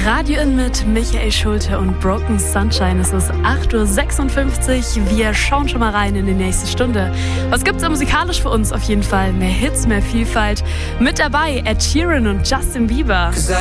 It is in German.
Radio In mit Michael Schulte und Broken Sunshine. Es ist 8.56 Uhr. Wir schauen schon mal rein in die nächste Stunde. Was gibt's da musikalisch für uns? Auf jeden Fall mehr Hits, mehr Vielfalt. Mit dabei Ed Sheeran und Justin Bieber.